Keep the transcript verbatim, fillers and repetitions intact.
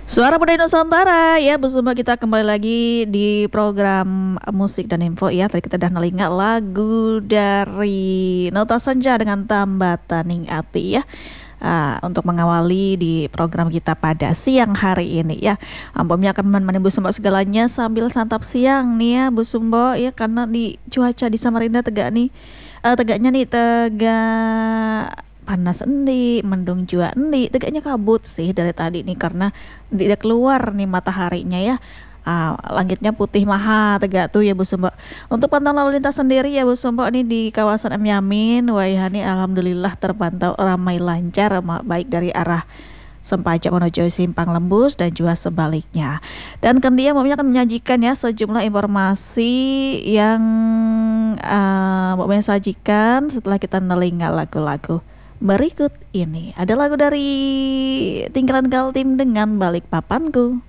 Suara Budaya Nusantara ya, bersama kita kembali lagi di program musik dan info ya. Tadi kita udah nelinga lagu dari Nota Senja dengan Tambataning Ati ya. Ah, untuk mengawali di program kita pada siang hari ini ya. Ampamnya akan menemani Bu Sumbo segalanya sambil santap siang nih ya Bu Sumbo ya, karena di cuaca di Samarinda tegak nih. Eh, tegaknya nih tegak panas endi, mendung jua endi, tegaknya kabut sih dari tadi nih karena tidak keluar nih mataharinya ya. Ah, langitnya putih maha tegak tuh ya Bu Sumbo. Untuk pantauan lalu lintas sendiri ya Bu Sumbo, ini di kawasan M Yamin, Waihani alhamdulillah terpantau ramai lancar, ma- baik dari arah Sempaja menuju Simpang Lembus dan juga sebaliknya. Dan Kendia Mbak akan menyajikan ya sejumlah informasi yang uh, Mbak sajikan setelah kita nelinga lagu-lagu berikut ini. Ada lagu dari Tinggalan Galtim dengan Balik Papanku.